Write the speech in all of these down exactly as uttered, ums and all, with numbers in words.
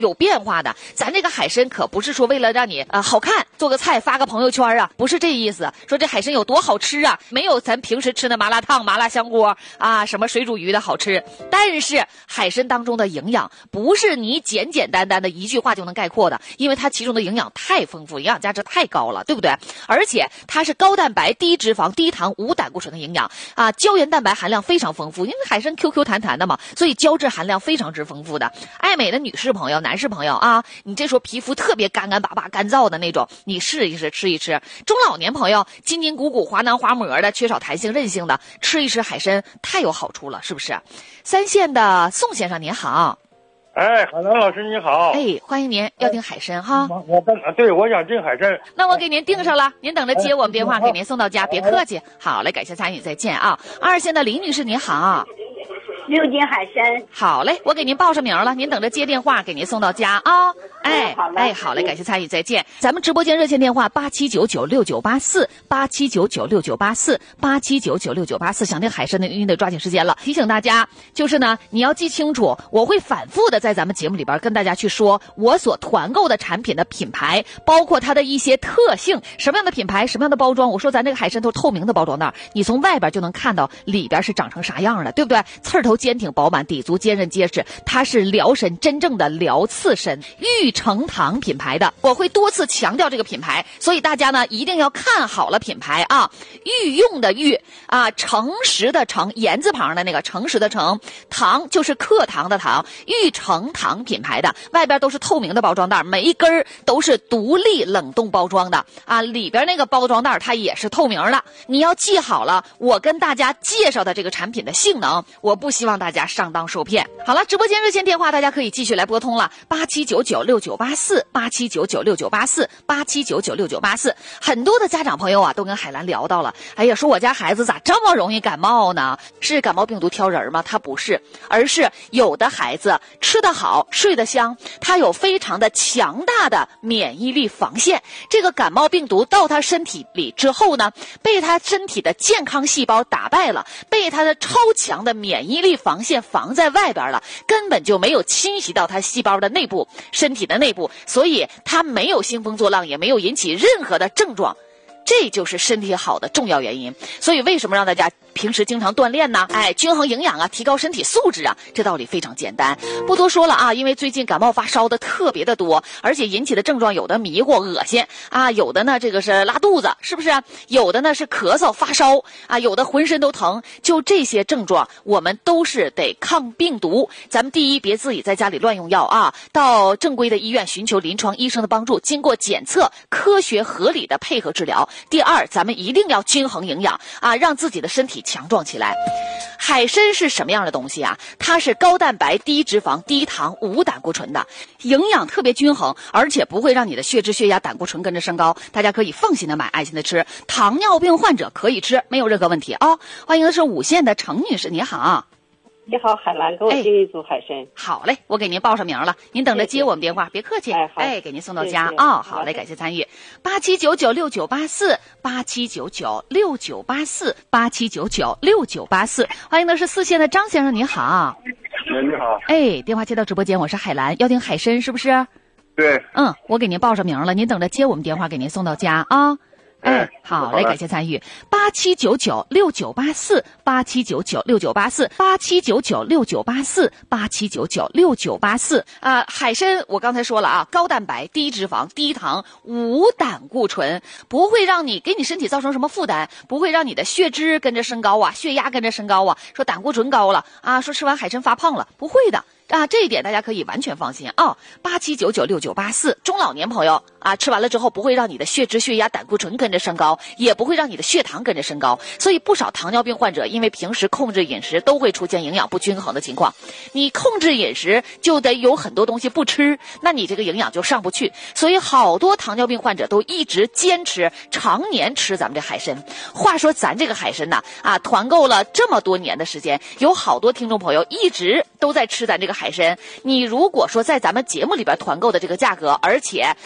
有变化的。咱这个海参可不是说为了让你呃好看做个菜发个朋友圈啊，不是这意思。说这海参有多好吃啊，没有咱平时吃的麻辣烫、麻辣香锅啊，什么水煮鱼的好吃。但是海参当中的营养不是你简简单单的一句话就能概括的，因为它其中的营养太丰富，营养价值太高了，对不对？而且它是高蛋白、低脂肪、低糖、无胆固醇的营养啊，胶原蛋白含量非常丰富，因为海参 Q Q 弹弹的嘛，所以胶质含量非常之丰富的。爱美的女士朋友、男士朋友啊，你这时候皮肤特别干干巴巴、干燥的那种，你试一试，吃一吃。中老年朋友筋筋骨骨、滑囊滑膜的，缺少弹性韧性的，吃一吃海参太有好处了，是不是？三线的宋先生您好。 哎，海兰老师你好。 哎，欢迎您，要订海参哈。 我对，我想订海参。 那我给您订上了，您等着接我们电话，给您送到家，别客气。好嘞，感谢参与，再见啊。二线的李女士您好。 六斤海参。 好嘞，我给您报上名了，您等着接电话，给您送到家啊。哎， 好嘞， 哎，好嘞，感谢参与，再见。咱们直播间热线电话八七九九六九八四八七九九六九八四八七九九六九八四，想订海参的您得抓紧时间了。提醒大家，就是呢，你要记清楚，我会反复的在咱们节目里边跟大家去说我所团购的产品的品牌，包括它的一些特性，什么样的品牌，什么样的包装。我说咱这个海参都是透明的包装袋，你从外边就能看到里边是长成啥样的，对不对？刺儿头坚挺饱满，底足坚韧结实，它是辽参，真正的辽刺参，玉成堂品牌的。我会多次强调这个品牌，所以大家呢一定要看好了品牌啊。御用的御啊，诚实的诚，言字旁的那个诚实的诚，堂就是课堂的堂，玉成堂品牌的，外边都是透明的包装袋，每一根都是独立冷冻包装的啊，里边那个包装袋它也是透明的。你要记好了，我跟大家介绍的这个产品的性能，我不希望大家上当受骗。好了，直播间热线电话大家可以继续来拨通了，八七九九六九八四八七九九六九八四八七九九六九八四。很多的家长朋友啊，都跟海兰聊到了，哎呀，说我家孩子咋这么容易感冒呢？是感冒病毒挑人吗？他不是，而是有的孩子吃得好，睡得香，他有非常的强大的免疫力防线。这个感冒病毒到他身体里之后呢，被他身体的健康细胞打败了，被他的超强的免疫力防线防在外边了，根本就没有侵袭到他细胞的内部，身体的内部，所以他没有兴风作浪，也没有引起任何的症状。这就是身体好的重要原因。所以为什么让大家平时经常锻炼呢？哎，均衡营养啊，提高身体素质啊，这道理非常简单，不多说了啊。因为最近感冒发烧的特别的多，而且引起的症状有的迷糊恶心啊，有的呢这个是拉肚子，是不是？有的呢是咳嗽发烧啊，有的浑身都疼。就这些症状，我们都是得抗病毒。咱们第一，别自己在家里乱用药啊，到正规的医院寻求临床医生的帮助，经过检测，科学合理的配合治疗。第二，咱们一定要均衡营养啊，让自己的身体强壮起来。海参是什么样的东西啊？它是高蛋白、低脂肪、低糖、无胆固醇的，营养特别均衡，而且不会让你的血脂、血压、胆固醇跟着升高。大家可以放心的买，爱心的吃。糖尿病患者可以吃，没有任何问题啊。欢迎的是五线的程女士，你好。 你好，海兰，给我订一组海参。 哎、好嘞，我给您报上名了，您等着接我们电话，别客气。 哎， 哎，给您送到家啊、哦。好嘞，感谢参与。八七九九六九八四八七九九六九八四八七九九六九八四。欢迎的是四线的张先生，你好。 喂，你好。 哎，电话接到直播间，我是海兰，要订海参是不是？ 对。 嗯，我给您报上名了，您等着接我们电话，给您送到家啊。哎，好嘞，感谢参与。八七九九六九八四八七九九六九八四八七九九六九八四八七九九六九八四。啊，海参我刚才说了啊，高蛋白、低脂肪、低糖、无胆固醇，不会让你给你身体造成什么负担，不会让你的血脂跟着升高啊，血压跟着升高啊，说胆固醇高了啊，说吃完海参发胖了，不会的。啊，这一点大家可以完全放心啊！八七九九六九八四，中老年朋友啊，吃完了之后不会让你的血脂、血压、胆固醇跟着升高，也不会让你的血糖跟着升高。所以不少糖尿病患者因为平时控制饮食，都会出现营养不均衡的情况。你控制饮食就得有很多东西不吃，那你这个营养就上不去。所以好多糖尿病患者都一直坚持常年吃咱们这海参。话说咱这个海参呐，啊，团购了这么多年的时间，有好多听众朋友一直都在吃咱这个海参。你如果说在咱们节目里边团购的这个价格，而且每个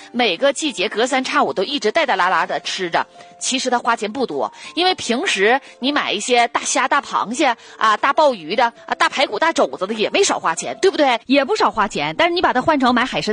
个季节隔三差五都一直带带拉拉的吃着，其实他花钱不多，因为平时你买一些大虾、大螃蟹啊、大鲍鱼的啊、大排骨、大肘子的也没少花钱，对不对？也不少花钱，但是你把它换成买海参